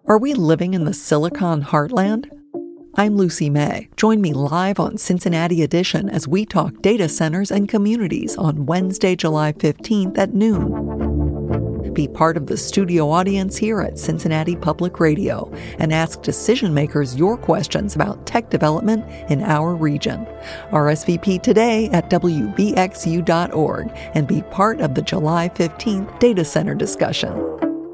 Are we living in the Silicon Heartland? I'm Lucy May. Join me live on Cincinnati Edition as we talk data centers and communities on Wednesday, July 15th at noon. Be part of the studio audience here at Cincinnati Public Radio and ask decision makers your questions about tech development in our region. RSVP today at wbxu.org and be part of the July 15th data center discussion.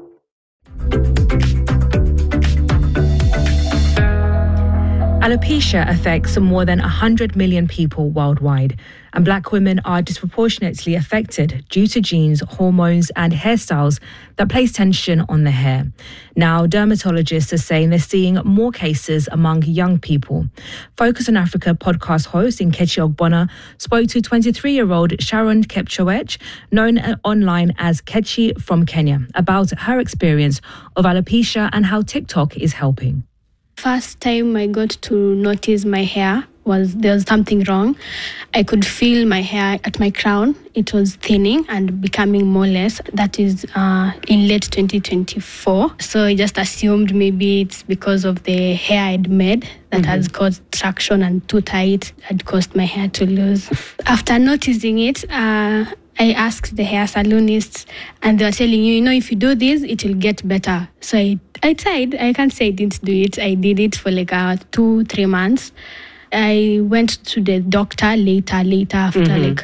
Alopecia affects more than 100 million people worldwide, and Black women are disproportionately affected due to genes, hormones, and hairstyles that place tension on the hair. Now, dermatologists are saying they're seeing more cases among young people. Focus on Africa podcast host Nkechi Ogbonna spoke to 23-year-old Sharon Chepkoech, known online as Kechi from Kenya, about her experience of alopecia and how TikTok is helping. First time I got to notice my hair there was something wrong. I could feel my hair at my crown. It was thinning and becoming more less. That is in late 2024. So I just assumed maybe it's because of the hair I'd made that has caused traction and too tight had caused my hair to lose. After noticing it, I asked the hair salonists and they were telling you, if you do this, it will get better. So I tried. I can't say I didn't do it. I did it for like 2-3 months. I went to the doctor later after like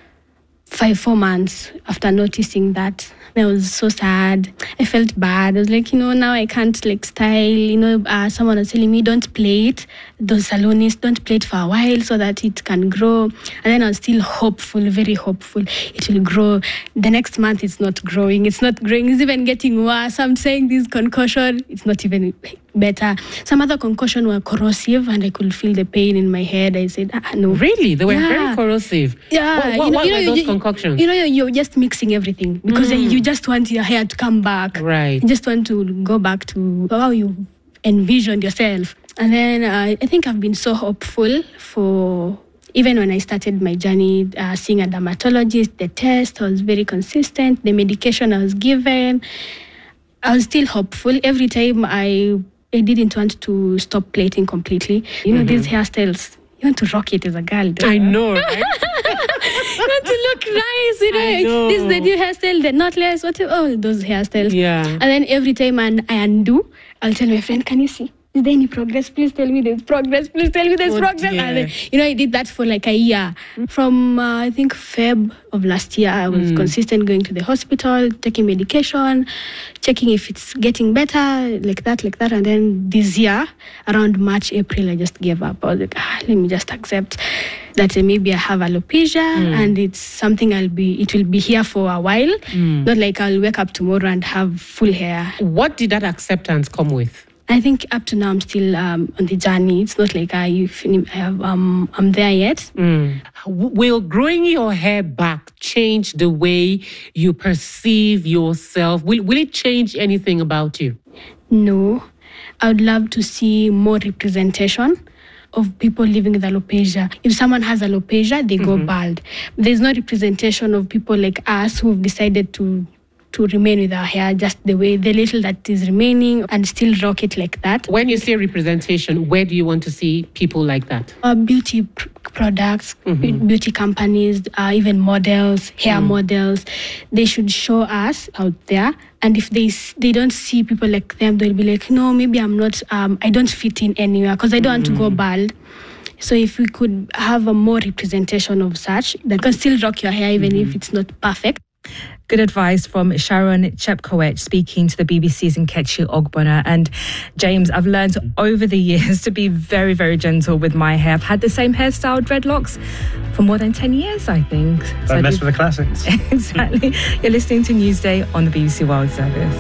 5-4 months after noticing that. I was so sad. I felt bad. I was like, now I can't style. Someone was telling me, don't play it. Those salonists, don't play it for a while so that it can grow. And then I was still hopeful, very hopeful. It will grow. The next month, it's not growing. It's not growing. It's even getting worse. I'm saying this concussion, it's not even better. Some other concussion were corrosive and I could feel the pain in my head. I said, no. Really? They were very corrosive? Yeah. What were those concoctions? You're just mixing everything because you just want your hair to come back. Right. You just want to go back to how you envisioned yourself. And then I think I've been so hopeful for... Even when I started my journey seeing a dermatologist, the test was very consistent. The medication I was given, I was still hopeful. Every time I didn't want to stop plating completely. These hairstyles, you want to rock it as a girl. I know, right? You want to look nice, This is the new hairstyle, the knotless, all those hairstyles. Yeah. And then every time I undo, I'll tell my friend, can you see? Is there any progress? Please tell me there's progress. Please tell me there's progress. Dear. And then, I did that for like a year. From, I think, Feb of last year, I was consistent going to the hospital, taking medication, checking if it's getting better, like that. And then this year, around March, April, I just gave up. I was like, let me just accept that maybe I have alopecia and it's something it will be here for a while. Not like I'll wake up tomorrow and have full hair. What did that acceptance come with? I think up to now I'm still on the journey. It's not like I'm there yet. Will growing your hair back change the way you perceive yourself? Will it change anything about you? No. I would love to see more representation of people living with alopecia. If someone has alopecia, they go bald. There's no representation of people like us who've decided to remain with our hair just the little that is remaining and still rock it like that. When you say representation, where do you want to see people like that? Beauty products, beauty companies, even models, hair models. They should show us out there. And if they don't see people like them, they'll be like, no, maybe I'm not, I don't fit in anywhere because I don't want to go bald. So if we could have a more representation of such, that can still rock your hair even if it's not perfect. Good advice from Sharon Chepkoech speaking to the BBC's Nkechi Ogbonna. And James, I've learned over the years to be very, very gentle with my hair. I've had the same hairstyle, dreadlocks, for more than 10 years, I think. Don't mess with the classics. Exactly. You're listening to Newsday on the BBC World Service.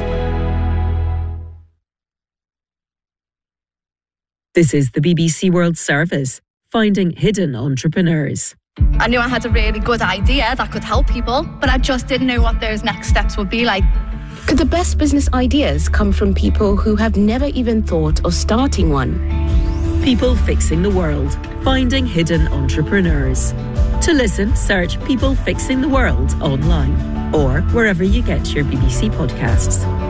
This is the BBC World Service, finding hidden entrepreneurs. I knew I had a really good idea that could help people, but I just didn't know what those next steps would be like. Could the best business ideas come from people who have never even thought of starting one? People Fixing the World, finding hidden entrepreneurs. To listen, search People Fixing the World online or wherever you get your BBC podcasts.